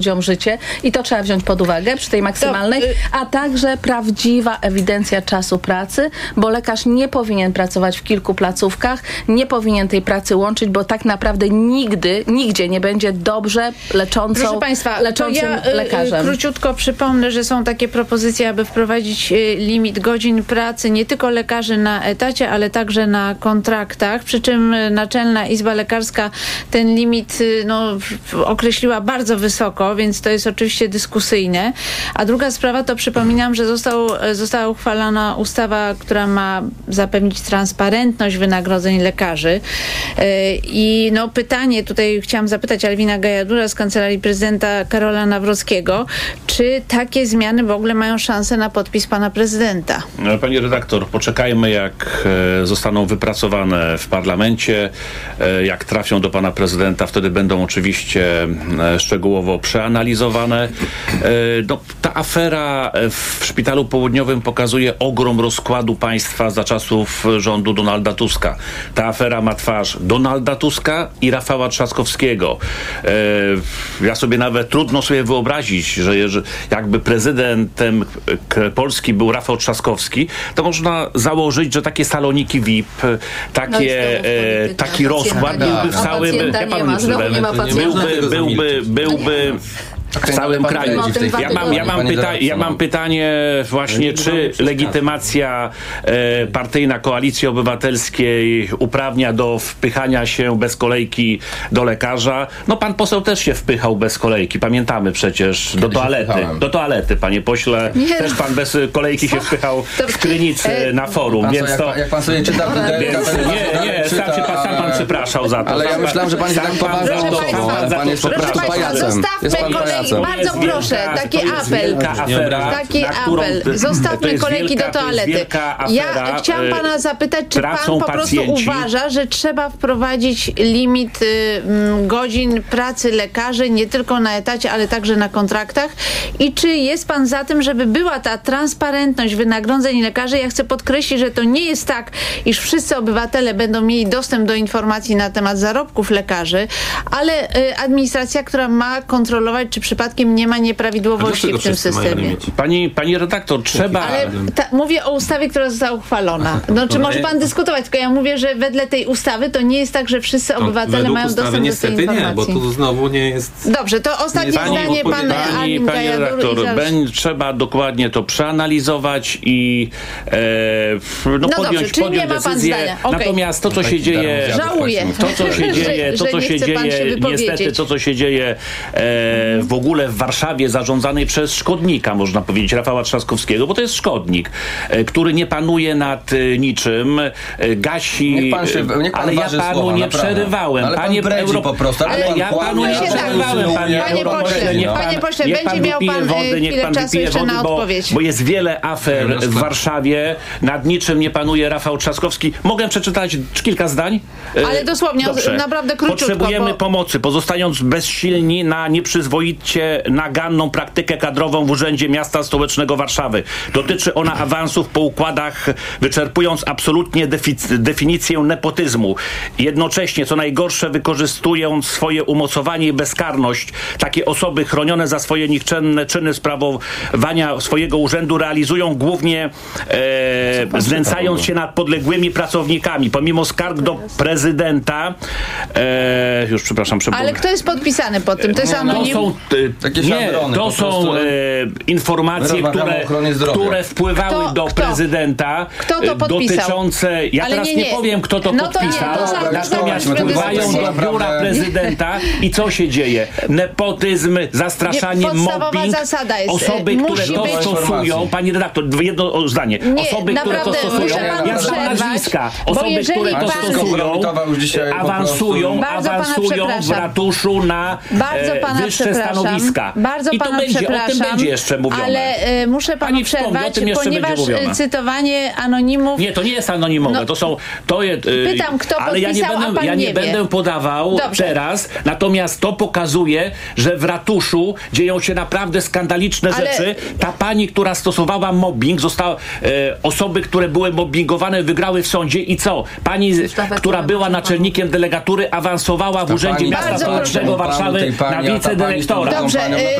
ludziom życie i to trzeba wziąć pod uwagę przy tej maksymalnej, a także prawdziwa ewidencja czasu pracy, bo lekarz nie powinien pracować w kilku placówkach, nie powinien tej pracy łączyć, bo tak naprawdę nigdzie nie będzie dobrze leczącym lekarzem. Króciutko przypomnę, że są takie propozycje, aby wprowadzić limit godzin pracy nie tylko lekarzy na etacie, ale także na kontraktach, przy czym Naczelna Izba Lekarska ten limit określiła bardzo wysoko, więc to jest oczywiście dyskusyjne. A druga sprawa to przypominam, że została uchwalona ustawa, która ma zapewnić transparentność wynagrodzeń lekarzy. I pytanie, tutaj chciałam zapytać Alwina Gajadura z Kancelarii Prezydenta Karola Nawrockiego, czy takie zmiany w ogóle mają szansę na podpis pana prezydenta? Pani redaktor, poczekajmy, jak zostaną wypracowane w parlamencie, jak trafią do pana prezydenta, wtedy będą oczywiście szczegółowo przeanalizowane. Ta afera w Szpitalu Południowym pokazuje ogrom rozkładu państwa za czasów rządu Donalda Tuska. Ta afera ma twarz Donalda Tuska i Rafała Trzaskowskiego. Ja sobie nawet trudno sobie wyobrazić, że jakby prezydentem Polski był Rafał Trzaskowski, to można założyć, że takie saloniki VIP, taki rozkład byłby w całym... byłby w całym kraju. Ja mam pytanie właśnie, czy legitymacja partyjna Koalicji Obywatelskiej uprawnia do wpychania się bez kolejki do lekarza? Pan poseł też się wpychał bez kolejki, pamiętamy przecież, do toalety, panie pośle. Też pan bez kolejki się wpychał w Krynicy na forum, więc to... Jak pan sobie czyta... Sam pan przepraszał za to. Ale ja myślałem, że pan jest tak poważną osobą, ale pan jest po prostu pajacem. Bardzo proszę, taki apel. Zostawmy kolejki do toalety. Ja chciałam pana zapytać, czy pan po prostu uważa, że trzeba wprowadzić limit godzin pracy lekarzy nie tylko na etacie, ale także na kontraktach? I czy jest pan za tym, żeby była ta transparentność wynagrodzeń lekarzy? Ja chcę podkreślić, że to nie jest tak, iż wszyscy obywatele będą mieli dostęp do informacji na temat zarobków lekarzy, ale administracja, która ma kontrolować, czy przypadkiem nie ma nieprawidłowości w tym systemie. Pani redaktor, trzeba... Ale mówię o ustawie, która została uchwalona. Czy może pan dyskutować, tylko ja mówię, że wedle tej ustawy to nie jest tak, że wszyscy obywatele mają dostęp do tej informacji. Nie, bo tu znowu nie jest... Dobrze, to ostatnie zdanie pan Alwin Pani redaktor, trzeba dokładnie to przeanalizować i podjąć decyzję. Okay. Natomiast to, co się dzieje... Żałuję. To, co się dzieje w ogóle w Warszawie zarządzanej przez szkodnika, można powiedzieć, Rafała Trzaskowskiego, bo to jest szkodnik, który nie panuje nad niczym, gasi... Ale ja panu nie przerywałem. Ale pan bredzi po prostu. Ale ja panu nie przerywałem, panie pośle, będzie miał pan chwilę czasu jeszcze na odpowiedź. Bo jest wiele afer w Warszawie, nad niczym nie panuje Rafał Trzaskowski. Mogę przeczytać kilka zdań? Ale dosłownie, naprawdę króciutko. Potrzebujemy pomocy, pozostając bezsilni na nieprzyzwoicie naganną praktykę kadrową w Urzędzie Miasta Stołecznego Warszawy. Dotyczy ona awansów po układach, wyczerpując absolutnie definicję nepotyzmu. Jednocześnie, co najgorsze, wykorzystując swoje umocowanie i bezkarność, takie osoby chronione za swoje nikczemne czyny sprawowania swojego urzędu realizują głównie znęcając się nad podległymi pracownikami. Pomimo skarg do prezydenta Ale kto jest podpisany pod tym? To jest anonim? To są informacje, które wpływały do prezydenta dotyczące... Ja teraz nie powiem, kto to podpisał, natomiast wpływają do biura prezydenta i co się dzieje? Nepotyzm, zastraszanie, mobbing. Osoby, które to stosują... Pani redaktor, jedno zdanie. Osoby, które to stosują... Ja znam nazwiska. Osoby, które to stosują, awansują w ratuszu na wyższe stanowiska. Bardzo pana przepraszam. O tym będzie jeszcze mówione. Ale muszę panu przerwać, ponieważ cytowanie anonimów... Nie, to nie jest anonimowe. Pytam, kto podpisał, ale ja nie będę podawał teraz, natomiast to pokazuje, że w ratuszu dzieją się naprawdę skandaliczne rzeczy. Ta pani, która stosowała mobbing, osoby, które były mobbingowane, wygrały w sądzie i co? Pani, która była naczelnikiem delegatury, awansowała w Urzędzie Miasta Stołecznego Warszawy na wicedyrektora. Dobrze, panią